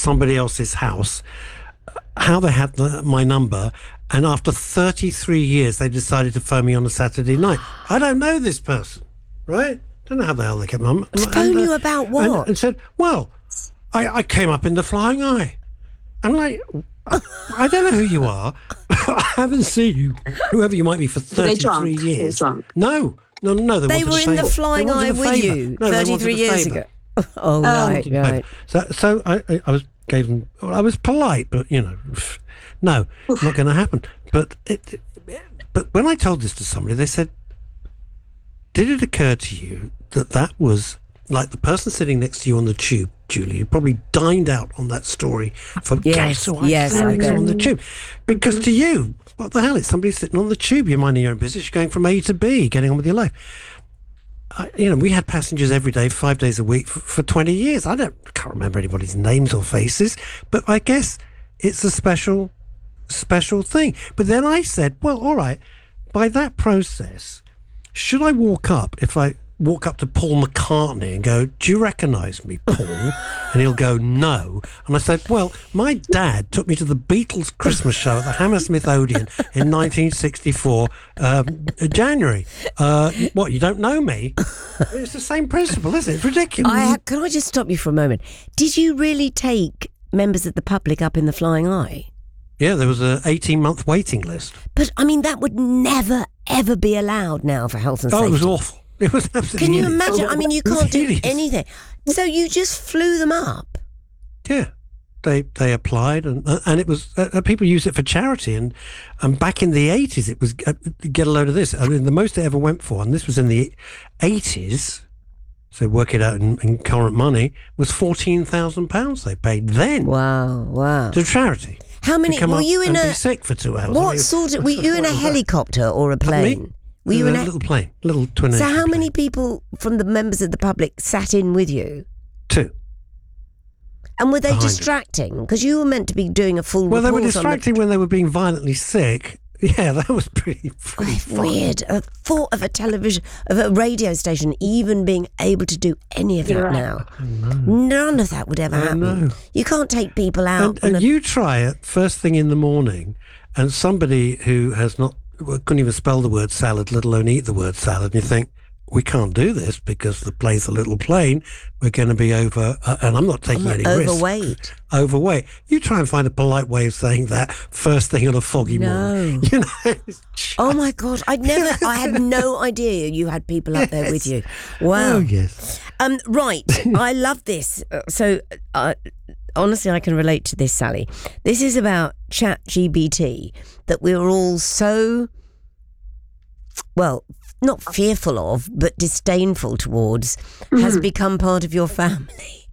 somebody else's house, how they had my number, and after 33 years, they decided to phone me on a Saturday night. I don't know this person, right? Don't know how the hell they kept my number. Phone you about what? And said, well, I came up in the flying eye. I'm like, I don't know who you are. I haven't seen you, whoever you might be, for 33 years. No. They were in the flying eye with you 33 years ago. Oh, right. So I was polite, but no, not going to happen. But when I told this to somebody, they said, did it occur to you that was like the person sitting next to you on the tube, Julie? You probably dined out on that story from yes, on the tube. Because to you, what the hell? It's somebody sitting on the tube. You're minding your own business. You're going from A to B, getting on with your life. We had passengers every day, 5 days a week for 20 years. I can't remember anybody's names or faces, but I guess it's a special thing. But then I said, well, all right, by that process, should I walk up to Paul McCartney and go, do you recognise me, Paul? And he'll go, no. And I said, well, my dad took me to the Beatles Christmas show at the Hammersmith Odeon in 1964, January. What, you don't know me? It's the same principle, isn't it? It's ridiculous. Can I just stop you for a moment? Did you really take members of the public up in the flying eye? Yeah, there was an 18-month waiting list. But, I mean, that would never, ever be allowed now for health and safety. Oh, it was awful. It was absolutely Can you hideous. imagine? I mean, you can't do anything. So you just flew them up? Yeah. They applied, and it was people use it for charity, and back in the 80s it was get a load of this. I mean, the most they ever went for, and this was in the 80s, so work it out in current money, was £14,000 they paid then. Wow. To charity. How many were you in be sick for 2 hours? Were you in a helicopter or a plane? Were you in a little plane, little twin engine? So how many people from the members of the public sat in with you? 2. And were they distracting? Because you were meant to be doing a full report. Well, they were distracting when they were being violently sick. Yeah, that was pretty fun. Weird. A thought of a radio station even being able to do any of that now. None of that would ever happen. You can't take people out. And you try it first thing in the morning, and somebody who couldn't even spell the word salad, let alone eat the word salad, and you think, we can't do this because the plane's a little plane. We're going to be over, and I'm not taking any risks. Overweight. You try and find a polite way of saying that first thing on a foggy morning. Oh my God! I had no idea you had people up there with you. Wow. Oh yes. Right. I love this. So, honestly, I can relate to this, Sally. This is about ChatGPT that we were all so, well, not fearful of, but disdainful towards, has become part of your family.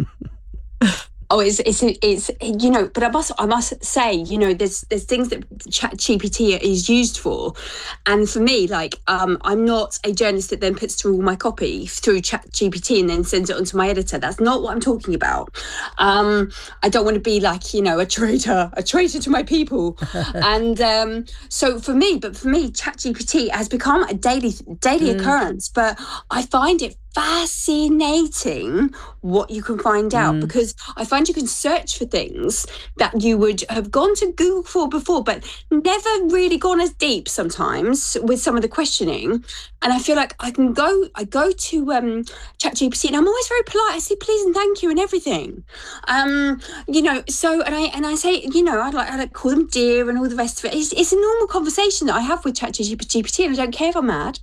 Oh, it's but I must say, there's things that ChatGPT is used for, and for me, like, I'm not a journalist that then puts through all my copy through ChatGPT and then sends it on to my editor. That's not what I'm talking about. I don't want to be like, a traitor to my people. And so for me, ChatGPT has become a daily occurrence, but I find it fascinating what you can find out, because I find you can search for things that you would have gone to Google for before, but never really gone as deep sometimes with some of the questioning. And I feel like I go to ChatGPT, and I'm always very polite. I say please and thank you and everything. So and I say, I like call them dear and all the rest of it. It's a normal conversation that I have with ChatGPT, and I don't care if I'm mad.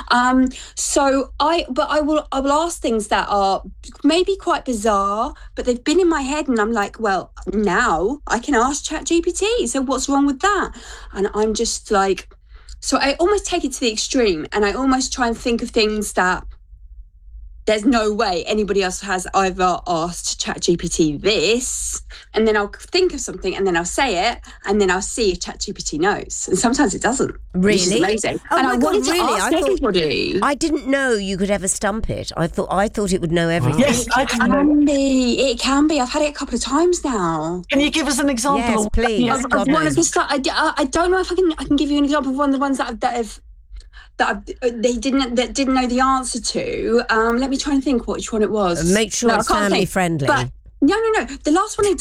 I will ask things that are maybe quite bizarre, but they've been in my head, and I'm like, well, now I can ask ChatGPT. So what's wrong with that? And I'm just like, so I almost take it to the extreme, and I almost try and think of things that there's no way anybody else has ever asked ChatGPT this, and then I'll think of something, and then I'll say it, and then I'll see if ChatGPT knows. And sometimes it doesn't. Really? Which is amazing. Oh and my I God, wanted to really? ask everybody. I didn't know you could ever stump it. I thought it would know everything. Yes, I can know. It can be. I've had it a couple of times now. Can you give us an example? Yes, please. Of one of the stuff. I don't know if I can give you an example of one of the ones that didn't know the answer to. Let me try and think which one it was. Make sure it's family friendly. But no. The last one I